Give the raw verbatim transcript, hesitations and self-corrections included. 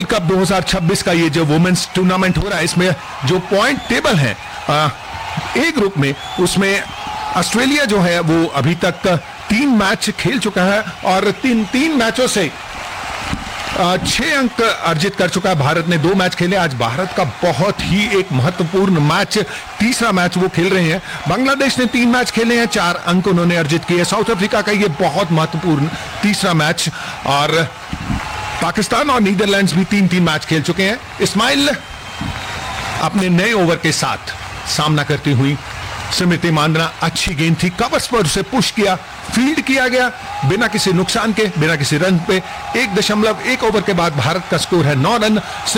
Cup दो हज़ार छब्बीस का ये जो वुमेन्स टूर्नामेंट हो रहा है, इसमें जो पॉइंट टेबल है ए ग्रुप में, उसमें ऑस्ट्रेलिया जो है वो अभी तक तीन मैच खेल चुका है और तीन तीन मैचों से छह अंक अर्जित कर चुका है। भारत ने दो मैच खेले। आज भारत का बहुत ही एक महत्वपूर्ण मैच, तीसरा मैच वो खेल रहे हैं। बांग्लादेश ने तीन मैच खेले हैं, चार अंक उन्होंने अर्जित किए। साउथ अफ्रीका का ये बहुत महत्वपूर्ण तीसरा मैच, और पाकिस्तान और नीदरलैंड्स भी तीन तीन मैच खेल चुके हैं। इस्माइल अपने नए ओवर के साथ सामना करती हुई स्मृति मांदना, अच्छी गेंद थी, कवर्स पर उसे पुश किया, फील्ड किया गया बिना किसी नुकसान के, बिना किसी रन पे। एक दशमलव एक ओवर के बाद भारत का स्कोर है नौ रन।